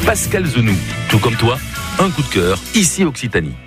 Pascal Zenou. Tout comme toi, un coup de cœur, ici Occitanie.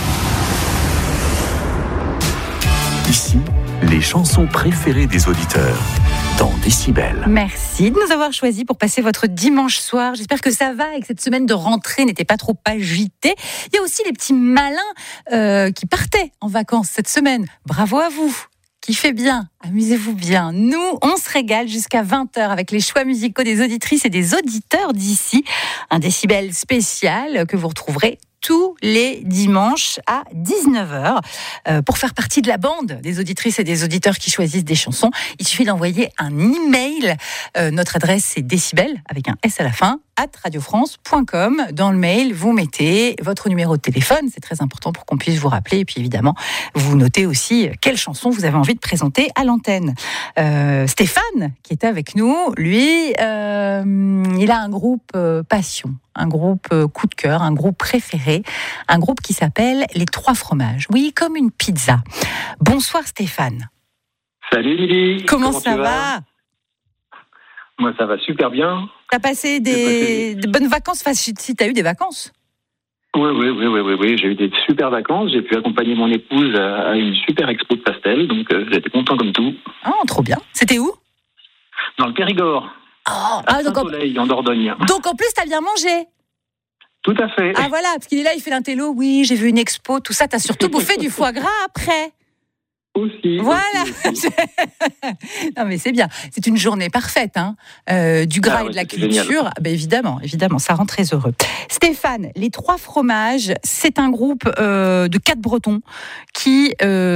Ici, les chansons préférées des auditeurs. Dans Décibel. Merci de nous avoir choisis pour passer votre dimanche soir. J'espère que ça va et que cette semaine de rentrée n'était pas trop agitée. Il y a aussi les petits malins qui partaient en vacances cette semaine. Bravo à vous. Kiffez bien, amusez-vous bien. Nous, on se régale jusqu'à 20h avec les choix musicaux des auditrices et des auditeurs d'ici. Un Décibel spécial que vous retrouverez tous les dimanches à 19h. Pour faire partie de la bande des auditrices et des auditeurs qui choisissent des chansons, il suffit d'envoyer un email. Notre adresse, c'est décibel, avec un S à la fin, @radiofrance.com. Dans le mail, vous mettez votre numéro de téléphone, c'est très important pour qu'on puisse vous rappeler. Et puis évidemment, vous notez aussi quelle chanson vous avez envie de présenter à l'antenne. Stéphane, qui était avec nous, lui, il a un groupe passion, un groupe coup de cœur, un groupe préféré, un groupe qui s'appelle Les Trois Fromages. Oui, comme une pizza. Bonsoir Stéphane. Salut Lily. Comment ça va ? Moi ça va super bien. T'as passé de bonnes vacances, enfin, si t'as eu des vacances ? Oui, j'ai eu des super vacances. J'ai pu accompagner mon épouse à une super expo de pastel, donc j'étais content comme tout. Oh, trop bien. C'était où ? Dans le Périgord. À Saint-Soleil, en Dordogne. Donc en plus, t'as bien mangé ? Tout à fait. Ah voilà, parce qu'il est là, il fait l'intello. Oui, j'ai vu une expo, tout ça. T'as surtout bouffé du foie gras après. Aussi. Voilà. Aussi. Non mais c'est bien. C'est une journée parfaite, hein. Du gras et de la culture. Ben évidemment, ça rend très heureux. Stéphane, Les Trois Fromages, c'est un groupe de 4 Bretons qui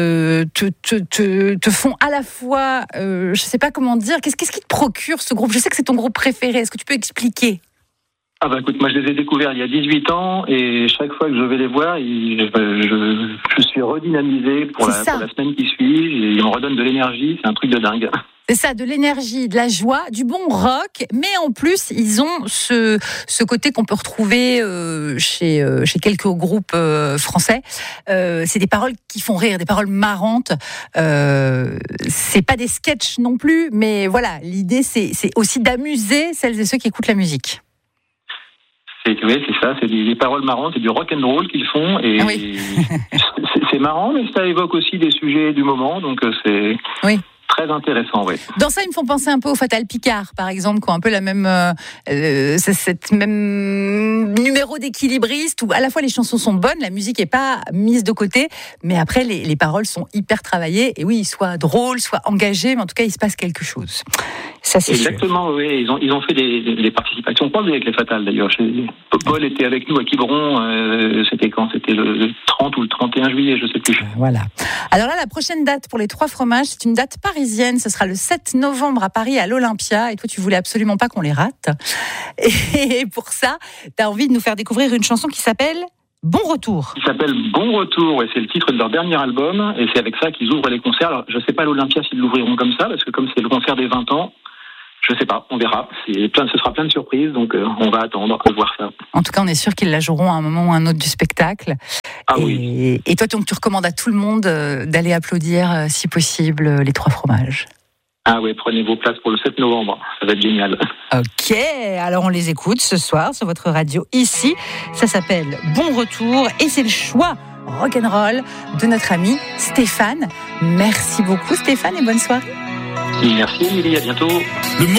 te font à la fois, je sais pas comment dire. Qu'est-ce qui te procure ce groupe ? Je sais que c'est ton groupe préféré. Est-ce que tu peux expliquer ? Ah bah écoute, moi je les ai découverts il y a 18 ans et chaque fois que je vais les voir, je suis redynamisé pour la semaine qui suit et ils me redonnent de l'énergie, c'est un truc de dingue. C'est ça, de l'énergie, de la joie, du bon rock, mais en plus ils ont ce côté qu'on peut retrouver chez quelques groupes français. C'est des paroles qui font rire, des paroles marrantes. C'est pas des sketchs non plus, mais voilà, l'idée c'est aussi d'amuser celles et ceux qui écoutent la musique. Oui, c'est ça, c'est des paroles marrantes, c'est du rock and roll qu'ils font et oui. c'est marrant, mais ça évoque aussi des sujets du moment, donc c'est très intéressant, oui. Dans ça, ils me font penser un peu au Fatal Picard, par exemple, qui ont un peu la même, cette même numéro d'équilibriste où à la fois les chansons sont bonnes, la musique est pas mise de côté, mais après les paroles sont hyper travaillées et oui, soit drôles, soit engagées, mais en tout cas, il se passe quelque chose. Ça, c'est exactement, sûr. Oui. Ils ont fait des participations pas avec les Fatales d'ailleurs. Paul était avec nous à Quiberon. C'était quand ? C'était le 30 ou le 31 juillet, je sais plus. Voilà. Alors là, la prochaine date pour Les Trois Fromages, c'est une date parisienne. Ce sera le 7 novembre à Paris, à l'Olympia. Et toi, tu voulais absolument pas qu'on les rate. Et pour ça, tu as envie de nous faire découvrir une chanson qui s'appelle Bon Retour. Il s'appelle Bon Retour, et c'est le titre de leur dernier album. Et c'est avec ça qu'ils ouvrent les concerts. Alors, je sais pas à l'Olympia s'ils l'ouvriront comme ça, parce que comme c'est le concert des 20 ans, je sais pas, on verra. Ce sera plein de surprises, donc on va attendre de voir ça. En tout cas, on est sûr qu'ils la joueront à un moment ou à un autre du spectacle. Ah oui. Et toi, donc, tu recommandes à tout le monde d'aller applaudir, si possible, Les Trois Fromages. Ah oui, prenez vos places pour le 7 novembre, ça va être génial. Ok, alors on les écoute ce soir sur votre radio ici. Ça s'appelle Bon Retour et c'est le choix rock'n'roll de notre ami Stéphane. Merci beaucoup Stéphane et bonne soirée. Merci Lily, à bientôt.